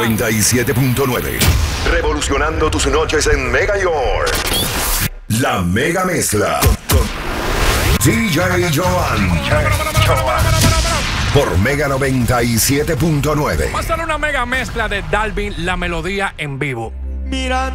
97.9. Revolucionando tus noches en Mega York. La Mega Mezcla. DJ Joan. Por Mega 97.9. Vamos a hacer una mega mezcla de Dalvin, la melodía en vivo. Mira.